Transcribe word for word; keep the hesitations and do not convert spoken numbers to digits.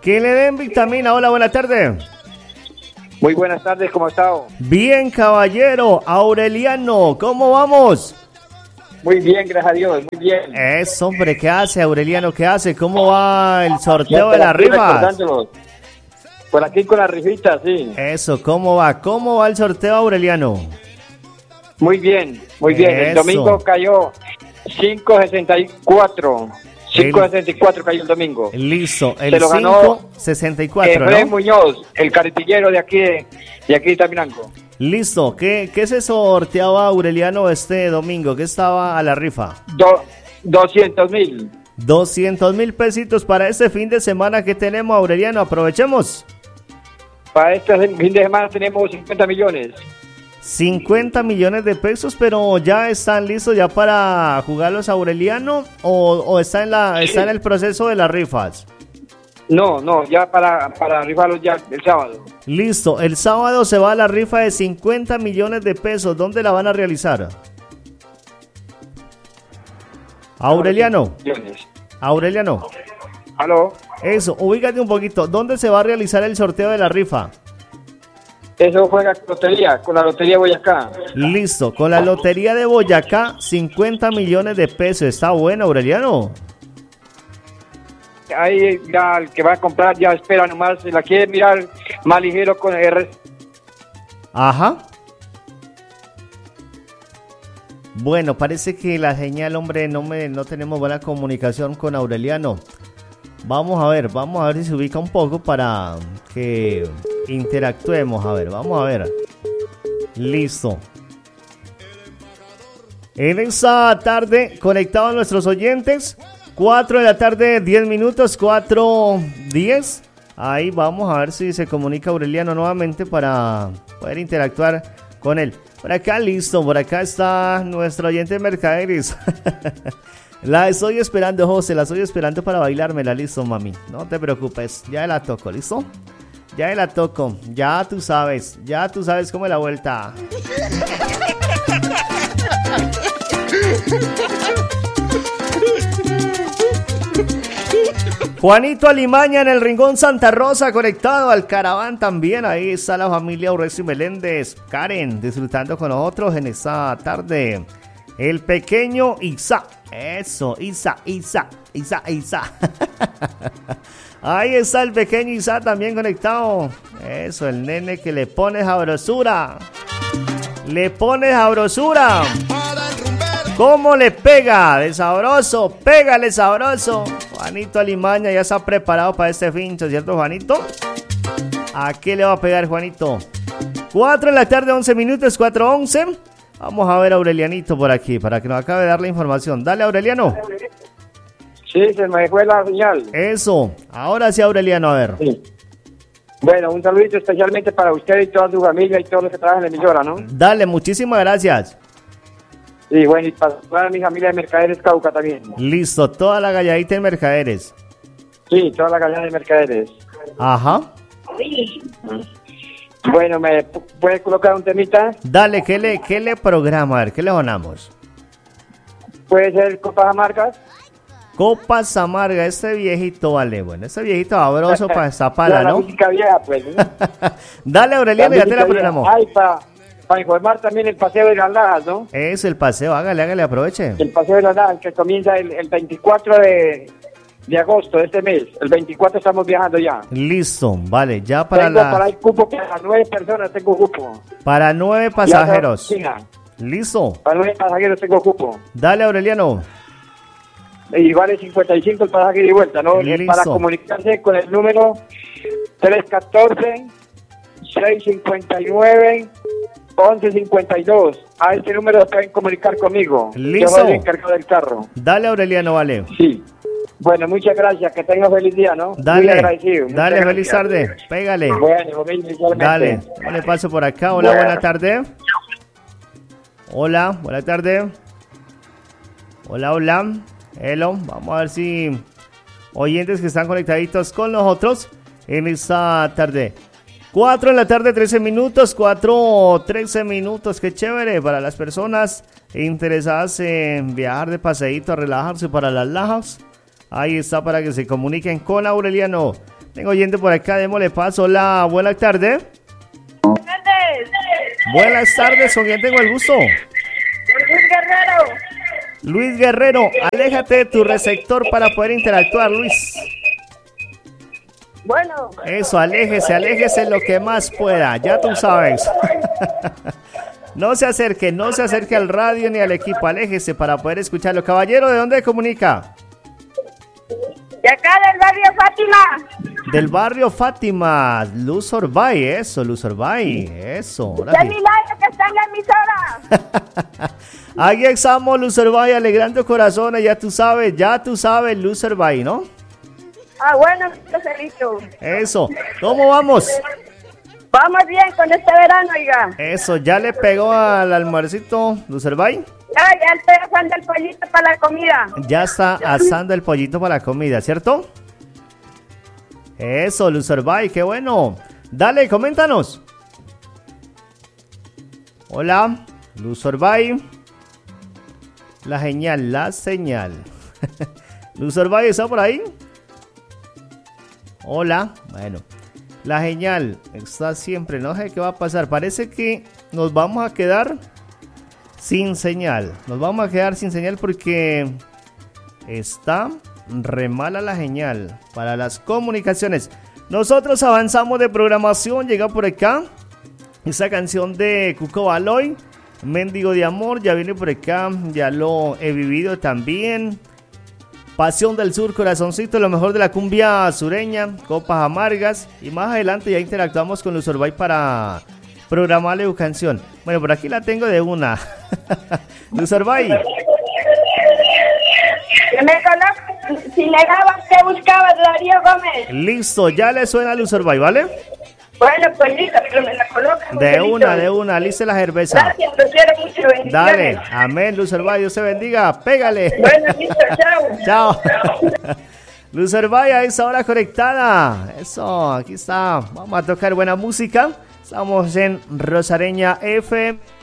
Que le den vitamina. Hola, buenas tardes. Muy buenas tardes, ¿cómo ha estado? Bien, caballero. Aureliano, ¿cómo vamos? Muy bien, gracias a Dios, muy bien. Eso, hombre, ¿qué hace, Aureliano? ¿Qué hace? ¿Cómo va el sorteo Ya, de las aquí rifas? recordándolos. Por aquí con las rifitas, sí. Eso, ¿cómo va? ¿Cómo va el sorteo, Aureliano? Muy bien, muy bien. El Eso. domingo cayó cinco sesenta y cuatro. cinco sesenta y cuatro cayó el domingo. Listo, el Se lo ganó cinco sesenta y cuatro, Efraín ¿no? Muñoz, el carretillero de aquí de, de aquí de Taminango. Listo, ¿qué, qué se sorteaba, Aureliano, este domingo? ¿Qué estaba a la rifa? Do, doscientos mil. doscientos mil pesitos para este fin de semana que tenemos, Aureliano. Aprovechemos. Para este fin de semana tenemos cincuenta millones. cincuenta millones de pesos, pero ya están listos ya para jugarlos, Aureliano, o, o está en la Sí. está en el proceso de las rifas. No, no, ya para, para rifarlos ya el sábado. Listo, el sábado se va a la rifa de cincuenta millones de pesos. ¿Dónde la van a realizar? Aureliano, Millones. Aureliano, ¿Aló? eso, ubícate un poquito. ¿Dónde se va a realizar el sorteo de la rifa? Eso juega con lotería, con la lotería Boyacá. Listo, con la lotería de Boyacá, cincuenta millones de pesos. Está bueno, Aureliano. Ahí ya el que va a comprar ya espera nomás, si la quiere mirar más ligero con R. Ajá. Bueno, parece que la señal, hombre, no me, no tenemos buena comunicación con Aureliano. Vamos a ver, vamos a ver si se ubica un poco para que interactuemos. A ver, vamos a ver. Listo. En esta tarde, conectados nuestros oyentes, cuatro de la tarde, diez minutos, cuatro diez. Ahí vamos a ver si se comunica Aureliano nuevamente para poder interactuar con él. Por acá, listo, por acá está nuestro oyente Mercaderes. La estoy esperando, José, la estoy esperando para bailármela, listo, mami. No te preocupes, ya la toco, ¿listo? Ya la toco, ya tú sabes, ya tú sabes cómo es la vuelta. Juanito Alimaña en el Rincón Santa Rosa, conectado al Caraván también. Ahí está la familia Urrexi Meléndez, Karen, disfrutando con nosotros en esta tarde. El pequeño Isa, eso, Isa, Isa, Isa, Isa. Ahí está el pequeño Isa también conectado. Eso, el nene que le pone sabrosura. Le pone sabrosura. ¿Cómo le pega? De sabroso, pégale sabroso. Juanito Alimaña ya está preparado para este fincho, ¿cierto, Juanito? ¿A qué le va a pegar, Juanito? cuatro de la tarde, once minutos, cuatro once. Vamos a ver a Aurelianito por aquí, para que nos acabe de dar la información. Dale, Aureliano. Sí, se me fue la señal. Eso, ahora sí, Aureliano, a ver. Sí. Bueno, un saludito especialmente para usted y toda su familia y todos los que trabajan en la emisora, ¿no? Dale, muchísimas gracias. Y bueno, y para toda mi familia de Mercaderes Cauca también. Listo, toda la galladita en Mercaderes. Sí, toda la gallada de Mercaderes. Ajá. Bueno, ¿me pu- puede colocar un temita? Dale, ¿qué le, qué le programa? A ver, ¿qué le donamos? Puede ser Copas Amargas. Copas Amarga, este viejito, vale, bueno, este viejito sabroso para esta pala, Ya, la ¿no? música vieja, pues. ¿no? Dale, Aureliano, ya te la música vieja. programó. Ay, para para informar también el paseo de las Lajas, ¿no? Es el paseo, hágale, hágale, aproveche. El paseo de las Lajas que comienza el, el veinticuatro de, de agosto de este mes. El veinticuatro estamos viajando ya. Listo, vale, ya para tengo la para el cupo para nueve personas, tengo cupo. para nueve Ya pasajeros. no, siga. Listo. Para nueve pasajeros tengo cupo. Dale, Aureliano. Y vale cincuenta y cinco el pasaje de vuelta, ¿no? Es Listo. para comunicarse con el número tres uno cuatro, seis cinco nueve, once cincuenta y dos. A este número se pueden comunicar conmigo. Listo. Yo soy el encargado del carro. Dale, Aureliano, vale. Sí. Bueno, muchas gracias. Que tenga feliz día, ¿no? Muy Dale, agradecido. Muchas dale, feliz gracias. tarde. Pégale. Bueno, lo mismo, igualmente. Dale, le paso por acá. Hola, Bueno. buena tarde. Hola, buena tarde. Hola, hola. Hello. Vamos a ver si oyentes que están conectaditos con nosotros en esta tarde. cuatro de la tarde, trece minutos. cuatro, trece minutos. Qué chévere para las personas interesadas en viajar de paseíto a relajarse para las Lajas. Ahí está para que se comuniquen con Aureliano. Tengo oyente por acá, démosle paso. Hola, buenas tardes. Buenas tardes. Buenas tardes, ¿con quién tengo el gusto? Luis Guerrero. Luis Guerrero, aléjate de tu receptor para poder interactuar, Luis. Bueno. Eso, aléjese, aléjese lo que más pueda, ya tú sabes. No se acerque, no se acerque al radio ni al equipo, aléjese para poder escucharlo. Caballero, ¿de dónde comunica? De acá del barrio Fátima. Del barrio Fátima, Luz Orbay, eso, Luz Orbay, eso. ¡Qué milagro que está en la emisora! Aquí estamos, Luz Orbay, alegrando corazones, ya tú sabes, ya tú sabes, Luz Orbay, ¿no? Ah, bueno, Joselito. Eso, ¿cómo vamos? Vamos bien con este verano, oiga. Eso, ¿ya le pegó al almuercito, Luz Orbay? Ya, ya estoy asando el pollito para la comida. Ya está asando el pollito para la comida, ¿cierto? Eso, Luz Orbay, qué bueno. Dale, coméntanos. Hola, Luz Orbay. La señal, la señal. Luz Orbay, ¿está por ahí? Hola, bueno. La señal está siempre, no sé qué va a pasar. Parece que nos vamos a quedar sin señal. Nos vamos a quedar sin señal porque está re mala la señal para las comunicaciones. Nosotros avanzamos de programación. Llega por acá esa canción de Cuco Baloy, Mendigo de Amor. Ya viene por acá, ya lo he vivido también. Pasión del Sur, Corazoncito, lo mejor de la cumbia sureña, Copas Amargas. Y más adelante ya interactuamos con Luz Orbay para programarle su canción. Bueno, por aquí la tengo de una. Luz Orbay. Que me coloca, si negaba, ¿qué buscaba Darío Gómez? Listo, ya le suena a Luz Orbay, ¿vale? Bueno, pues listo, pero me la coloca. De una, de una, liste la cerveza. Gracias, lo quiero mucho, bendiciones. Dale, amén, Luz Orbay, Dios te bendiga, pégale. Bueno, listo, chao. Chao. Luz Orbay a esa hora conectada. Eso, aquí está. Vamos a tocar buena música. Estamos en Rosareña F M.